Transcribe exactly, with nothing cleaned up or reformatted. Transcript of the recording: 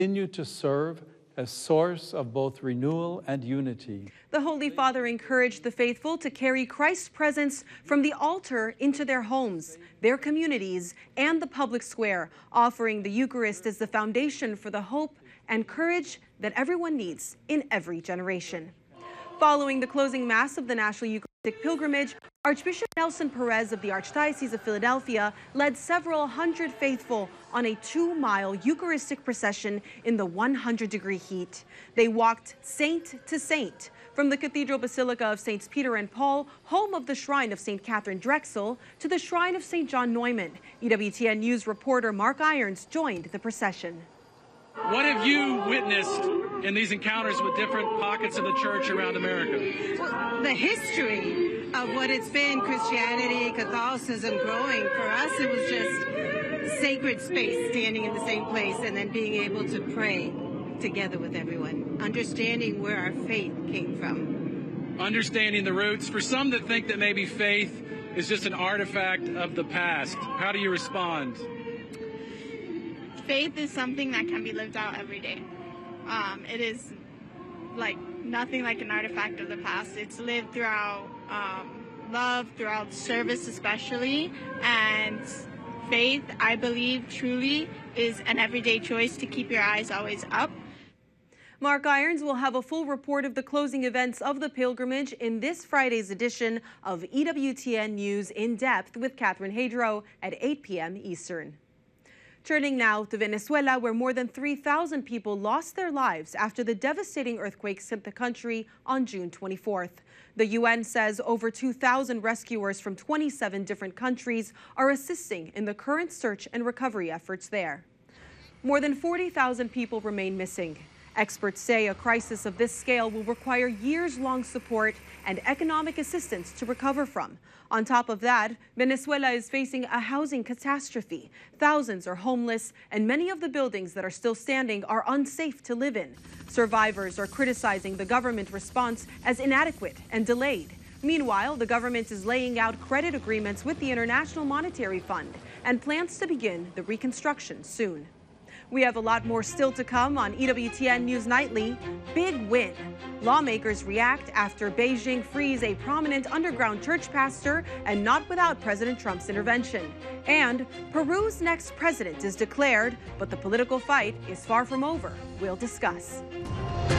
continue to serve as source of both renewal and unity. The Holy Father encouraged the faithful to carry Christ's presence from the altar into their homes, their communities, and the public square, offering the Eucharist as the foundation for the hope and courage that everyone needs in every generation. Following the closing Mass of the National Eucharistic Pilgrimage, Archbishop Nelson Perez of the Archdiocese of Philadelphia led several hundred faithful on a two-mile Eucharistic procession in the one hundred degree heat. They walked saint to saint, from the Cathedral Basilica of Saints Peter and Paul, home of the shrine of Saint Catherine Drexel, to the shrine of Saint John Neumann. E W T N News reporter Mark Irons joined the procession. What have you witnessed in these encounters with different pockets of the church around America? Well, the history of what it's been, Christianity, Catholicism growing. For us, it was just sacred space, standing in the same place and then being able to pray together with everyone, understanding where our faith came from. Understanding the roots. For some that think that maybe faith is just an artifact of the past, how do you respond? Faith is something that can be lived out every day. Um, it is like nothing like an artifact of the past. It's lived throughout um, love, throughout service especially, and faith, I believe, truly is an everyday choice to keep your eyes always up. Mark Irons will have a full report of the closing events of the pilgrimage in this Friday's edition of E W T N News In Depth with Catherine Hadro at eight p m Eastern. Turning now to Venezuela, where more than three thousand people lost their lives after the devastating earthquakes hit the country on June twenty-fourth. The U N says over two thousand rescuers from twenty-seven different countries are assisting in the current search and recovery efforts there. More than forty thousand people remain missing. Experts say a crisis of this scale will require years-long support and economic assistance to recover from. On top of that, Venezuela is facing a housing catastrophe. Thousands are homeless, and many of the buildings that are still standing are unsafe to live in. Survivors are criticizing the government response as inadequate and delayed. Meanwhile, the government is laying out credit agreements with the International Monetary Fund and plans to begin the reconstruction soon. We have a lot more still to come on E W T N News Nightly. Big win. Lawmakers react after Beijing frees a prominent underground church pastor, and not without President Trump's intervention. And Peru's next president is declared, but the political fight is far from over. We'll discuss.